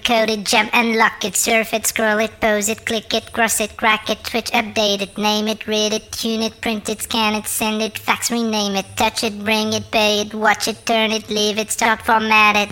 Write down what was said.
code it, jump and lock it, surf it, scroll it, pose it, click it, cross it, crack it, switch, update it, name it, read it, tune it, print it, scan it, send it, fax, rename it, touch it, bring it, pay it, watch it, turn it, leave it, stop, format it.